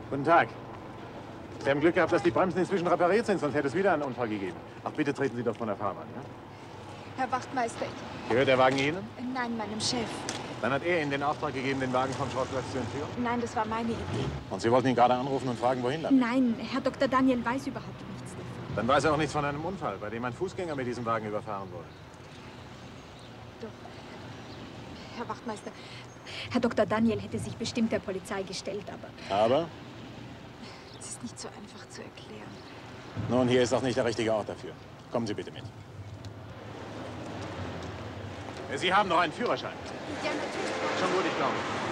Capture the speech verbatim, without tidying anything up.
Guten Tag. Sie haben Glück gehabt, dass die Bremsen inzwischen repariert sind, sonst hätte es wieder einen Unfall gegeben. Ach, bitte treten Sie doch von der Fahrbahn. Ja? Herr Wachtmeister. Gehört der Wagen Ihnen? Nein, meinem Chef. Dann hat er Ihnen den Auftrag gegeben, den Wagen vom Schrottplatz zu entführen? Nein, das war meine Idee. Und Sie wollten ihn gerade anrufen und fragen, wohin damit? Nein, Herr Doktor Daniel weiß überhaupt nichts davon. Dann weiß er auch nichts von einem Unfall, bei dem ein Fußgänger mit diesem Wagen überfahren wurde. Doch. Herr Wachtmeister, Herr Doktor Daniel hätte sich bestimmt der Polizei gestellt, aber... Aber? Es ist nicht so einfach zu erklären. Nun, hier ist auch nicht der richtige Ort dafür. Kommen Sie bitte mit. Sie haben noch einen Führerschein. Ja, natürlich. Schon gut, ich glaube.